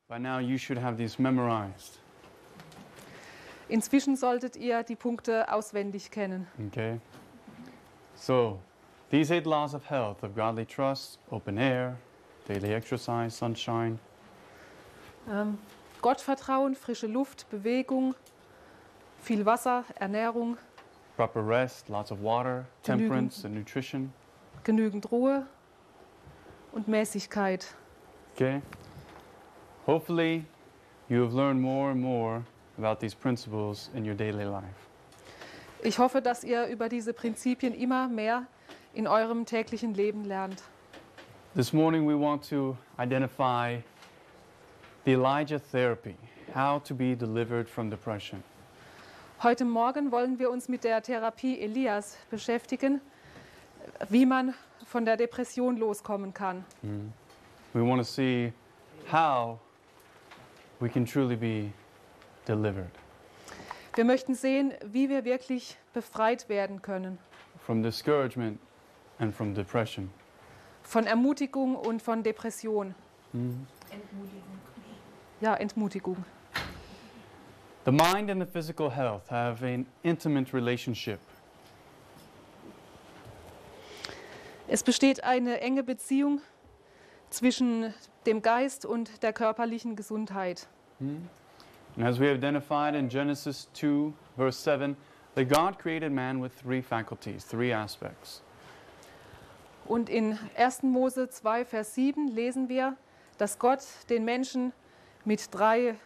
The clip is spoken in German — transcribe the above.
By now you should have these memorized. Inzwischen solltet ihr die Punkte auswendig kennen. Okay? So, these 8 laws of health, of godly trust, open air, daily exercise, sunshine. Gottvertrauen, frische Luft, Bewegung, viel Wasser, Ernährung, Proper rest, lots of water, temperance and nutrition. genügend Ruhe und Mäßigkeit. Okay? Hopefully, you have learned more and more about these principles in your daily life. Ich hoffe, dass ihr über diese Prinzipien immer mehr in eurem täglichen Leben lernt. This morning we want to identify the Elijah therapy, how to be delivered from depression. Heute Morgen wollen wir uns mit der Therapie Elias beschäftigen, wie man von der Depression loskommen kann. We want to see how we can truly be delivered Wir möchten sehen, wie wir wirklich befreit werden können from discouragement and from depression. von Ermutigung und von Depression. Entmutigung. Ja, Entmutigung. The mind and the physical health have an intimate relationship. Es besteht eine enge Beziehung zwischen dem Geist und der körperlichen Gesundheit. And as we have identified in Genesis 2, verse 7, that God created man with 3 faculties, 3 aspects. Und in 1. Mose 2, Vers 7 lesen wir, dass Gott den Menschen mit 3